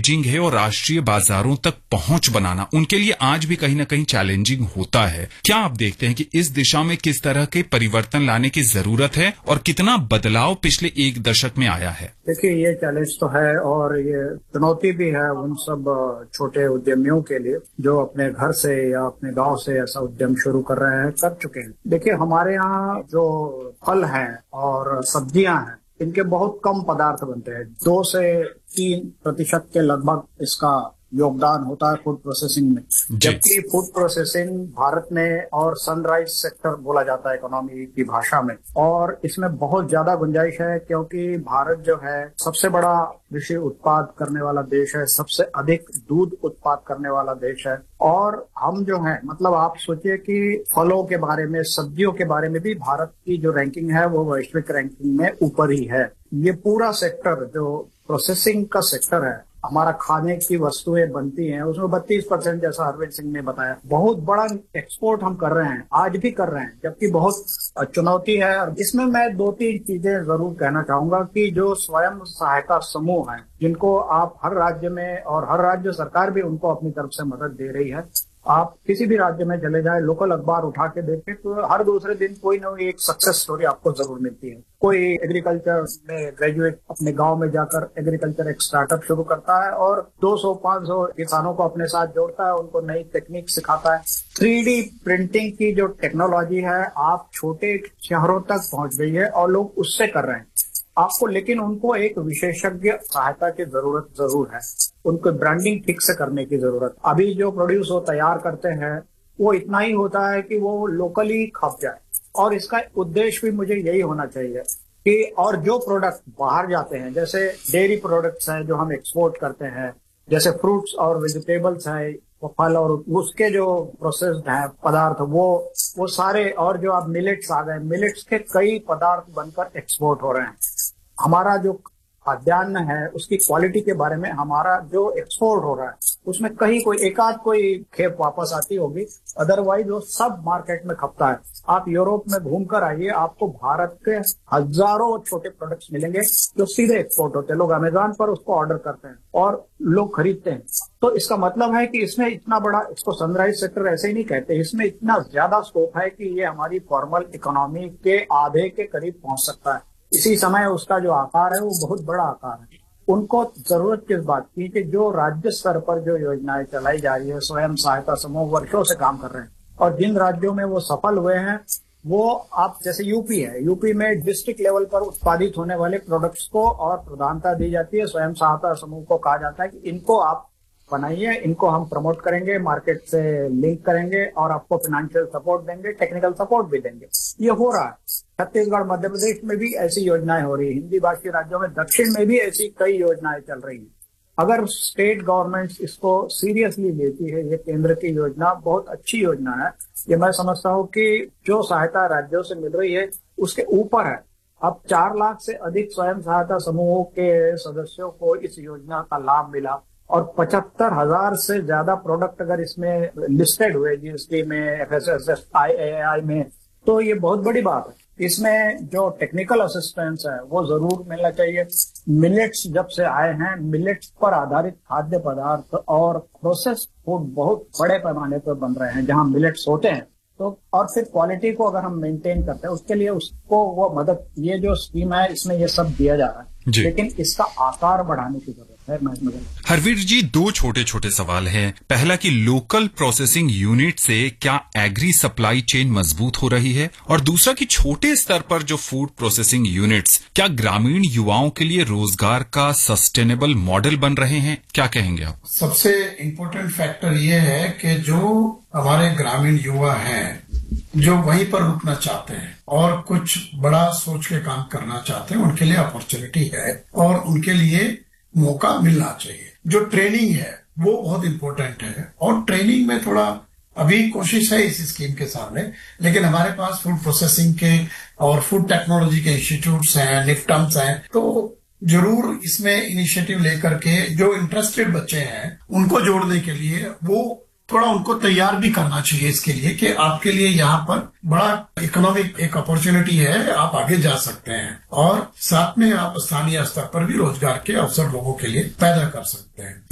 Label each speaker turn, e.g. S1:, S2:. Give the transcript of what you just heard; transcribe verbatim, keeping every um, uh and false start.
S1: Packaging है और राष्ट्रीय बाजारों तक पहुंच बनाना उनके लिए आज भी कहीं ना कहीं चैलेंजिंग होता है। क्या आप देखते हैं कि इस दिशा में किस तरह के परिवर्तन लाने की जरूरत है और कितना बदलाव पिछले एक दशक में आया है?
S2: देखिए, ये चैलेंज तो है और ये चुनौती भी है उन सब छोटे उद्यमियों के लिए जो अपने घर से या अपने गांव से ऐसा उद्यम शुरू कर रहे हैं, कर चुके हैं। देखिए, हमारे यहाँ जो फल हैं और सब्जियां हैं, इनके बहुत कम पदार्थ बनते हैं। दो से तीन प्रतिशत के लगभग इसका योगदान होता है फूड प्रोसेसिंग में, जबकि फूड प्रोसेसिंग भारत में और सनराइज सेक्टर बोला जाता है इकोनॉमी की भाषा में, और इसमें बहुत ज्यादा गुंजाइश है क्योंकि भारत जो है सबसे बड़ा कृषि उत्पाद करने वाला देश है, सबसे अधिक दूध उत्पाद करने वाला देश है। और हम जो है, मतलब आप सोचिए कि फलों के बारे में, सब्जियों के बारे में भी भारत की जो रैंकिंग है वो वैश्विक रैंकिंग में ऊपर ही है। ये पूरा सेक्टर जो प्रोसेसिंग का सेक्टर है, हमारा खाने की वस्तुएं बनती हैं, उसमें बत्तीस परसेंट जैसा हरविंद सिंह ने बताया, बहुत बड़ा एक्सपोर्ट हम कर रहे हैं, आज भी कर रहे हैं, जबकि बहुत चुनौती है। और इसमें मैं दो तीन चीजें जरूर कहना चाहूंगा कि जो स्वयं सहायता समूह हैं, जिनको आप हर राज्य में, और हर राज्य सरकार भी उनको अपनी तरफ से मदद दे रही है। आप किसी भी राज्य में चले जाए, लोकल अखबार उठा के देखें तो हर दूसरे दिन कोई ना कोई एक सक्सेस स्टोरी आपको जरूर मिलती है। कोई एग्रीकल्चर में ग्रेजुएट अपने गांव में जाकर एग्रीकल्चर एक स्टार्टअप शुरू करता है और दो सौ पाँच सौ किसानों को अपने साथ जोड़ता है, उनको नई टेक्निक सिखाता है। थ्री डी प्रिंटिंग की जो टेक्नोलॉजी है, आप छोटे शहरों तक पहुंच गई है और लोग उससे कर रहे हैं आपको, लेकिन उनको एक विशेषज्ञ सहायता की जरूरत जरूर है। उनको ब्रांडिंग ठीक से करने की जरूरत। अभी जो प्रोड्यूस वो तैयार करते हैं वो इतना ही होता है कि वो लोकली खप जाए, और इसका उद्देश्य भी मुझे यही होना चाहिए कि और जो प्रोडक्ट बाहर जाते हैं, जैसे डेयरी प्रोडक्ट्स हैं जो हम एक्सपोर्ट करते हैं, जैसे फ्रूट्स और वेजिटेबल्स है, वो फल और उसके जो प्रोसेस्ड हैं पदार्थ, वो वो सारे, और जो अब मिलेट्स आ गए, मिलेट्स के कई पदार्थ बनकर एक्सपोर्ट हो रहे हैं। हमारा जो खाद्यान्न है उसकी क्वालिटी के बारे में हमारा जो एक्सपोर्ट हो रहा है उसमें कहीं कोई एकाध कोई खेप वापस आती होगी, अदरवाइज वो सब मार्केट में खपता है। आप यूरोप में घूम कर आइए, आपको भारत के हजारों छोटे प्रोडक्ट्स मिलेंगे जो सीधे एक्सपोर्ट होते हैं। लोग अमेजोन पर उसको ऑर्डर करते हैं और लोग खरीदते हैं। तो इसका मतलब है कि इसमें इतना बड़ा, इसको सनराइज सेक्टर ऐसे ही नहीं कहते, इसमें इतना ज्यादा स्कोप है कि ये हमारी फॉर्मल इकोनॉमी के आधे के करीब पहुंच सकता है। इसी समय उसका जो आकार है वो बहुत बड़ा आकार है। उनको जरूरत किस बात की कि जो राज्य स्तर पर जो योजनाएं चलाई जा रही है, स्वयं सहायता समूह वर्षों से काम कर रहे हैं, और जिन राज्यों में वो सफल हुए हैं वो, आप जैसे यूपी है, यूपी में डिस्ट्रिक्ट लेवल पर उत्पादित होने वाले प्रोडक्ट्स को और प्रधानता दी जाती है। स्वयं सहायता समूह को कहा जाता है कि इनको आप बनाइए, इनको हम प्रमोट करेंगे, मार्केट से लिंक करेंगे और आपको फाइनेंशियल सपोर्ट देंगे, टेक्निकल सपोर्ट भी देंगे। ये हो रहा है छत्तीसगढ़, मध्य प्रदेश में भी ऐसी योजनाएं हो रही है, हिंदी भाषी राज्यों में, दक्षिण में भी ऐसी कई योजनाएं चल रही हैं। अगर स्टेट गवर्नमेंट इसको सीरियसली लेती है, ये केंद्र की योजना बहुत अच्छी योजना है। ये मैं समझता हूँ कि जो सहायता राज्यों से मिल रही है उसके ऊपर है। अब चार लाख से अधिक स्वयं सहायता समूहों के सदस्यों को इस योजना का लाभ मिला और पचहत्तर हजार से ज्यादा प्रोडक्ट अगर इसमें लिस्टेड हुए जीएसटी में, एफएसएसएस आई में, तो ये बहुत बड़ी बात है। इसमें जो टेक्निकल असिस्टेंस है वो जरूर मिलना चाहिए। मिलेट्स जब से आए हैं, मिलेट्स पर आधारित खाद्य पदार्थ और प्रोसेस्ड फूड बहुत बड़े पैमाने पर बन रहे हैं जहां मिलेट्स होते हैं। तो और फिर क्वालिटी को अगर हम मेंटेन करते हैं उसके लिए उसको वो मदद, ये जो स्कीम है इसमें ये सब दिया जा रहा है, लेकिन इसका आकार बढ़ाने की जरूरत है।
S1: हरवीर जी, दो छोटे छोटे सवाल हैं। पहला कि लोकल प्रोसेसिंग यूनिट से क्या एग्री सप्लाई चेन मजबूत हो रही है, और दूसरा कि छोटे स्तर पर जो फूड प्रोसेसिंग यूनिट्स क्या ग्रामीण युवाओं के लिए रोजगार का सस्टेनेबल मॉडल बन रहे हैं? क्या कहेंगे आप?
S3: सबसे इम्पोर्टेंट फैक्टर ये है कि जो हमारे ग्रामीण युवा हैं जो वहीं पर रुकना चाहते हैं और कुछ बड़ा सोच के काम करना चाहते हैं, उनके लिए अपॉर्चुनिटी है और उनके लिए मौका मिलना चाहिए। जो ट्रेनिंग है वो बहुत इम्पोर्टेंट है, और ट्रेनिंग में थोड़ा अभी कोशिश है इस स्कीम के सामने, लेकिन हमारे पास फूड प्रोसेसिंग के और फूड टेक्नोलॉजी के इंस्टीट्यूट्स हैं, निफ्टम्स हैं, तो जरूर इसमें इनिशिएटिव लेकर के जो इंटरेस्टेड बच्चे हैं उनको जोड़ने के लिए वो थोड़ा उनको तैयार भी करना चाहिए इसके लिए कि आपके लिए यहाँ पर बड़ा इकोनॉमिक एक अपॉर्चुनिटी है, आप आगे जा सकते हैं, और साथ में आप स्थानीय स्तर पर भी रोजगार के अवसर लोगों के लिए पैदा कर सकते हैं।